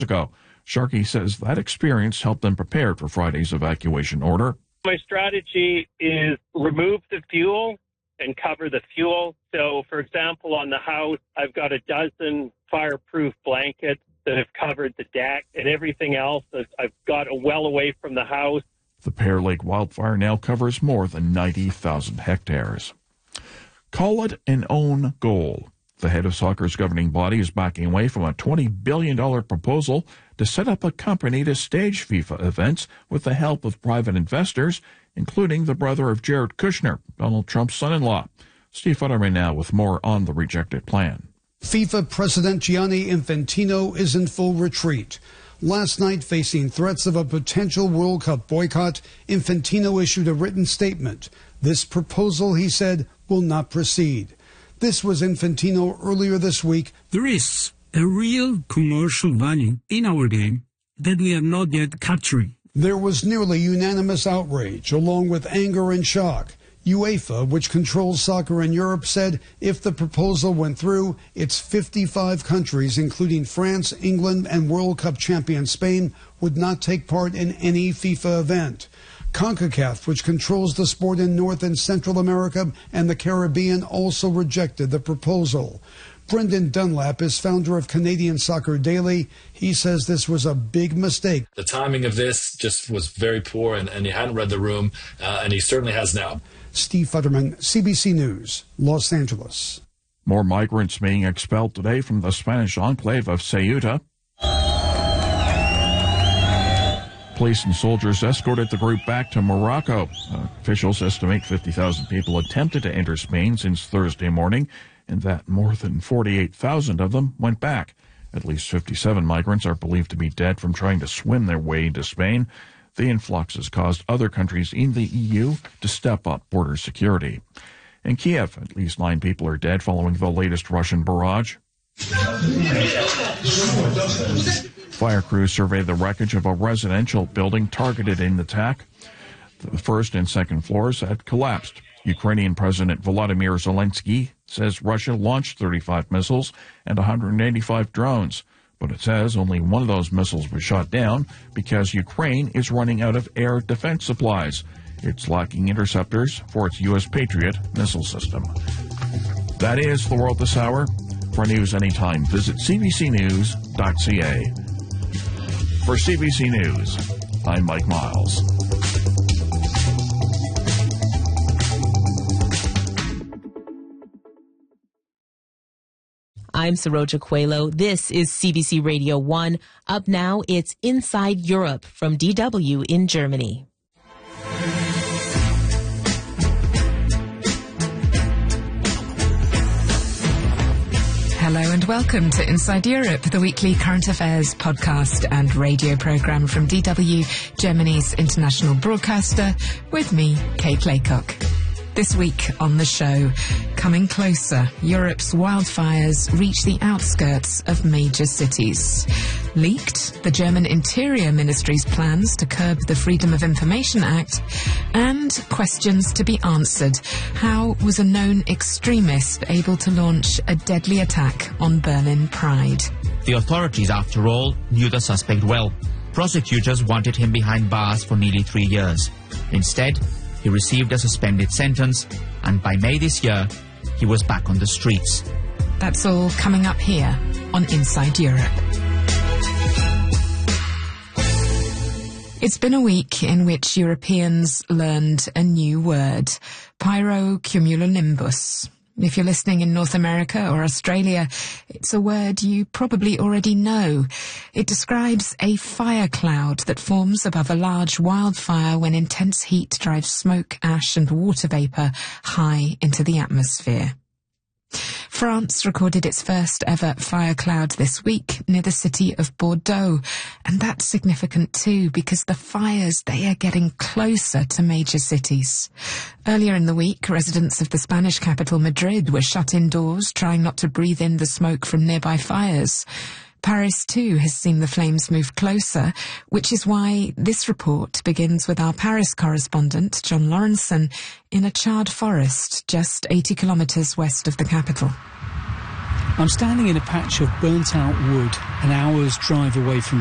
ago. Sharkey says that experience helped them prepare for Friday's evacuation order. My strategy is remove the fuel and cover the fuel. So, for example, on the house, I've got a dozen fireproof blankets that have covered the deck, and everything else I've got well away from the house. The Pear Lake wildfire now covers more than 90,000 hectares. Call it an own goal. The head of soccer's governing body is backing away from a $20 billion proposal to set up a company to stage FIFA events with the help of private investors, including the brother of Jared Kushner, Donald Trump's son-in-law. Steve Futterman now with more on the rejected plan. FIFA President Gianni Infantino is in full retreat. Last night, facing threats of a potential World Cup boycott, Infantino issued a written statement. This proposal, he said, will not proceed. This was Infantino earlier this week. There is a real commercial value in our game that we are not yet capturing. There was nearly unanimous outrage, along with anger and shock. UEFA, which controls soccer in Europe, said if the proposal went through, its 55 countries, including France, England, and World Cup champion Spain, would not take part in any FIFA event. CONCACAF, which controls the sport in North and Central America and the Caribbean, also rejected the proposal. Brendan Dunlap is founder of Canadian Soccer Daily. He says this was a big mistake. The timing of this just was very poor, and he hadn't read the room, and he certainly has now. Steve Futterman, CBC News, Los Angeles. More migrants being expelled today from the Spanish enclave of Ceuta. Police and soldiers escorted the group back to Morocco. Officials estimate 50,000 people attempted to enter Spain since Thursday morning, and that more than 48,000 of them went back. At least 57 migrants are believed to be dead from trying to swim their way into Spain. The influx has caused other countries in the EU to step up border security. In Kiev, at least 9 people are dead following the latest Russian barrage. Fire crews surveyed the wreckage of a residential building targeted in the attack. The first and second floors had collapsed. Ukrainian President Volodymyr Zelensky says Russia launched 35 missiles and 185 drones, but it says only one of those missiles was shot down because Ukraine is running out of air defense supplies. It's lacking interceptors for its U.S. Patriot missile system. That is the world this hour. For news anytime, visit cbcnews.ca. For CBC News, I'm Mike Miles. I'm Saroja Coelho. This is CBC Radio 1. Up now, it's Inside Europe from DW in Germany. Hello and welcome to Inside Europe, the weekly current affairs podcast and radio programme from DW, Germany's international broadcaster, with me, Kate Laycock. This week on the show, coming closer, Europe's wildfires reach the outskirts of major cities. Leaked, the German Interior Ministry's plans to curb the Freedom of Information Act, and questions to be answered. How was a known extremist able to launch a deadly attack on Berlin Pride? The authorities, after all, knew the suspect well. Prosecutors wanted him behind bars for nearly 3 years. Instead, he received a suspended sentence, and by May this year, he was back on the streets. That's all coming up here on Inside Europe. It's been a week in which Europeans learned a new word, pyrocumulonimbus. If you're listening in North America or Australia, it's a word you probably already know. It describes a fire cloud that forms above a large wildfire when intense heat drives smoke, ash and water vapour high into the atmosphere. France recorded its first ever fire cloud this week near the city of Bordeaux, and that's significant too because the fires, they are getting closer to major cities. Earlier in the week, residents of the Spanish capital Madrid were shut indoors, trying not to breathe in the smoke from nearby fires. Paris too has seen the flames move closer, which is why this report begins with our Paris correspondent, John Lawrenson, in a charred forest just 80 kilometres west of the capital. I'm standing in a patch of burnt-out wood an hour's drive away from